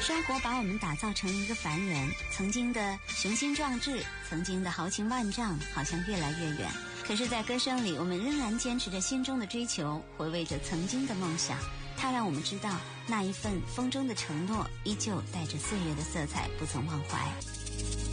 生活把我们打造成一个凡人，曾经的雄心壮志，曾经的豪情万丈，好像越来越远。可是在歌声里，我们仍然坚持着心中的追求，回味着曾经的梦想。它让我们知道，那一份风中的承诺依旧带着岁月的色彩，不曾忘怀。